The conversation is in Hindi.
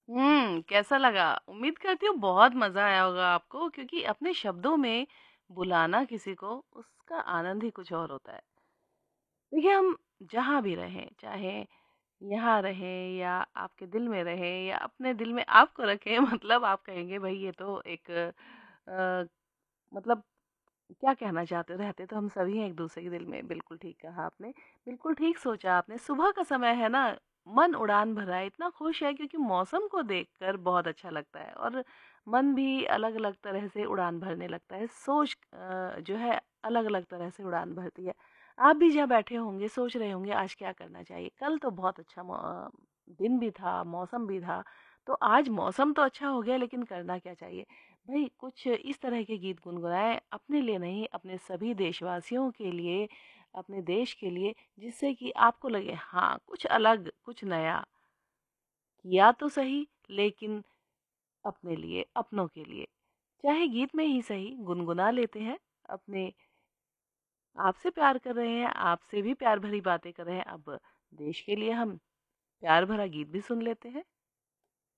कैसा लगा? उम्मीद करती हूँ बहुत मज़ा आया होगा आपको क्योंकि अपने शब्दों में बुलाना किसी को, उसका आनंद ही कुछ और होता है। देखिए, हम जहाँ भी रहें, चाहे यहाँ रहें या आपके दिल में रहें या अपने दिल में आपको रखें मतलब आप कहेंगे भई ये तो एक मतलब क्या कहना चाहते हो? रहते तो हम सभी हैं एक-दूसरे के दिल में, बिल्कुल ठीक कहा आपने, बिल्कुल ठीक सोचा आपने। सुबह का समय है ना, मन उड़ान भरा है, इतना खुश है क्योंकि मौसम को देखकर बहुत अच्छा लगता है और मन भी अलग-अलग तरह से उड़ान भरने लगता है। सोच जो है अलग-अलग तरह से उड़ान भरती है। आप भी जहाँ बैठे होंगे, सोच रहे होंगे आज क्या करना चाहिए? कल तो बहुत अच्छा दिन भी था, मौसम भी था, तो आज मौसम तो अच्छा हो गया लेकिन करना क्या चाहिए? भई कुछ इस तरह के गीत गुनगुनाएँ, अपने लिए नहीं, अपने सभी देशवासियों के लिए, अपने देश के लिए, जिससे कि आपको लगे हाँ, कुछ अलग, कुछ नया, किया तो सही लेकिन अपने लिए, अपनों के लिए। चाहे गीत में ही सही, गुनगुना लेते हैं, अपने आपसे प्यार कर रहे हैं, आपसे भी प्यार भरी बातें कर रहे हैं, अब देश के लिए हम प्यार भरा गीत भी सुन लेते हैं।